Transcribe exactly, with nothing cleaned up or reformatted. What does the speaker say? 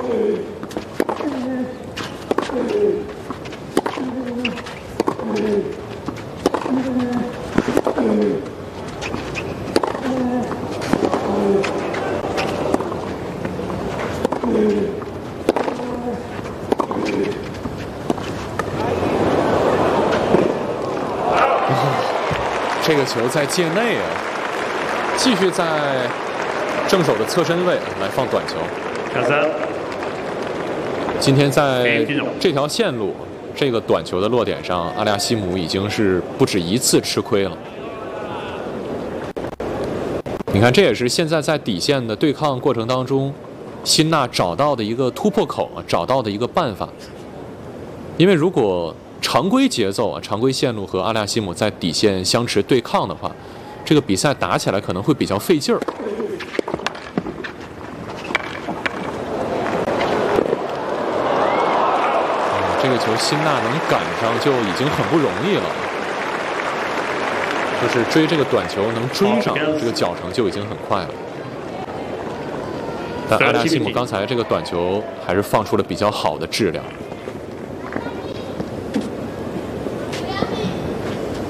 这个球在界内啊，继续在正手的侧身位来放短球。 小三， 今天在这条线路，这个短球的落点上，阿利亚西姆已经是不止一次吃亏了。你看，这也是现在在底线的对抗过程当中，辛纳找到的一个突破口啊，找到的一个办法。因为如果常规节奏啊，常规线路和阿利亚西姆在底线相持对抗的话，这个比赛打起来可能会比较费劲儿。嗯，这个球辛纳能赶上就已经很不容易了，就是追这个短球能追上，这个脚程就已经很快了。但阿利亚西姆刚才这个短球还是放出了比较好的质量。